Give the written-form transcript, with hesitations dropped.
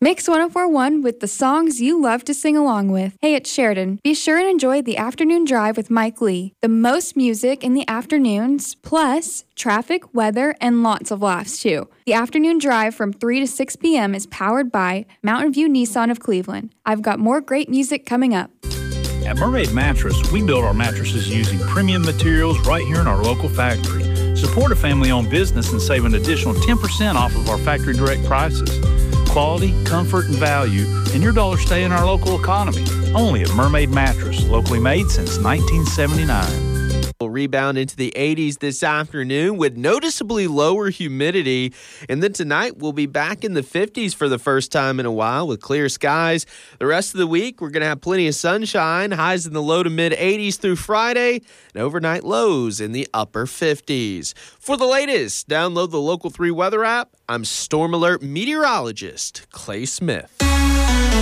Mix 1041 with the songs you love to sing along with. Hey, it's Sheridan. Be sure and enjoy the afternoon drive with Mike Lee. The most music in the afternoons, plus traffic, weather, and lots of laughs, too. The afternoon drive from 3 to 6 p.m. is powered by Mountain View Nissan of Cleveland. I've got more great music coming up. At Mermaid Mattress, we build our mattresses using premium materials right here in our local factory. Support a family-owned business and save an additional 10% off of our factory direct prices. Quality, comfort, and value, and your dollars stay in our local economy. Only at Mermaid Mattress, locally made since 1979. We'll rebound into the 80s this afternoon with noticeably lower humidity. And then tonight, we'll be back in the 50s for the first time in a while with clear skies. The rest of the week, we're going to have plenty of sunshine, highs in the low to mid 80s through Friday, and overnight lows in the upper 50s. For the latest, download the Local 3 weather app. I'm Storm Alert meteorologist Clay Smith.